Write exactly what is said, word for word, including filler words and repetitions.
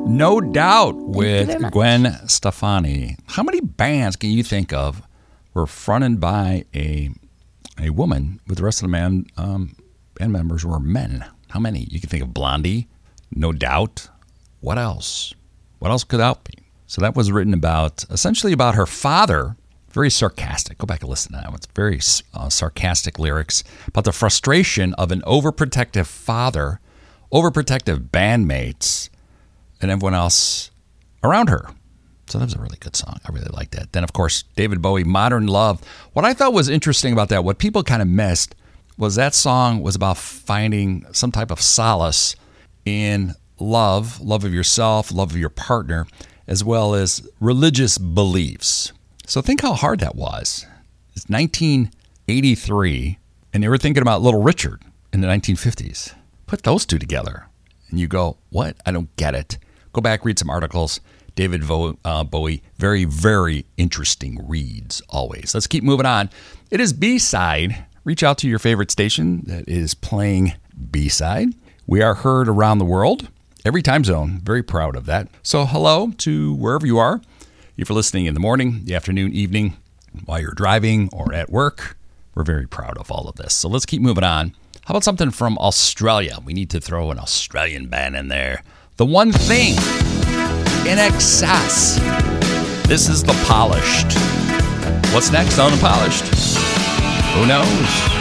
No Doubt with Gwen Stefani. How many bands can you think of were fronted by a a woman with the rest of the man, um, band members were men? How many? You can think of Blondie, No Doubt. What else? What else could that be? So that was written about, essentially about her father. Very sarcastic. Go back and listen to that one. It's very uh, sarcastic lyrics about the frustration of an overprotective father, overprotective bandmates, and everyone else around her. So that was a really good song. I really liked that. Then, of course, David Bowie, Modern Love. What I thought was interesting about that, what people kind of missed, was that song was about finding some type of solace in love, love of yourself, love of your partner, as well as religious beliefs. So think how hard that was. It's nineteen eighty-three, and they were thinking about Little Richard in the nineteen fifties. Put those two together, and you go, what? I don't get it. Go back, read some articles. David Vo- uh, Bowie, very, very interesting reads always. Let's keep moving on. It is B-Side. Reach out to your favorite station that is playing B-Side. We are heard around the world, every time zone. Very proud of that. So hello to wherever you are. If you're listening in the morning, the afternoon, evening, while you're driving or at work, we're very proud of all of this. So let's keep moving on. How about something from Australia? We need to throw an Australian band in there. The One Thing, In Excess. This is The Polished. What's next on The Polished? Who knows?